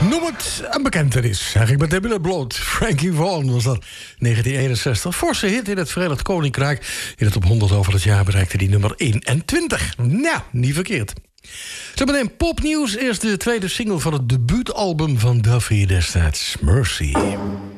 Noem het een bekentenis, zeg ik met de billen bloot. Frankie Vaughan was dat, 1961. Forse hit in het Verenigd Koninkrijk. In het op 100 over het jaar bereikte die nummer 21. Nou, niet verkeerd. Zometeen popnieuws. Eerst de tweede single van het debuutalbum van Duffy destijds, Mercy.